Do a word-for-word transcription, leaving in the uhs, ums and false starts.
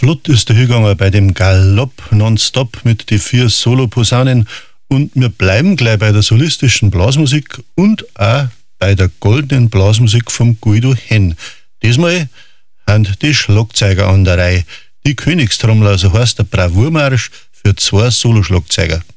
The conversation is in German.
flott ist der Hüganger bei dem Galopp nonstop mit die vier Soloposaunen und wir bleiben gleich bei der solistischen Blasmusik und auch bei der goldenen Blasmusik vom Guido Henn. Diesmal haben die Schlagzeuger an der Reihe. Die Königstrommler, so heißt der Bravourmarsch für zwei Soloschlagzeuger.